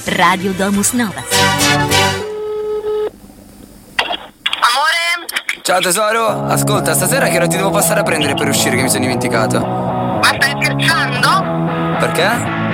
Radio Domus Nova. Amore? Ciao tesoro, ascolta, stasera che ora ti devo passare a prendere per uscire che mi sono dimenticato. Ma stai scherzando? Perché?